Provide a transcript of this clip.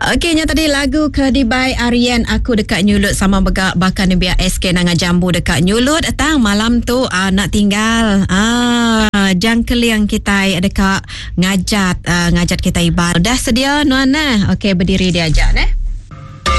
Okey, nya tadi lagu Kedibai Aryan Aku dekat Nyulut sama bakal biar SK nangan jambu dekat Nyulut. Tang malam tu nak tinggal jangkeliang kita dekat ngajat kita ibadah. Dah sedia nuan nah. Okey, berdiri diajak nah.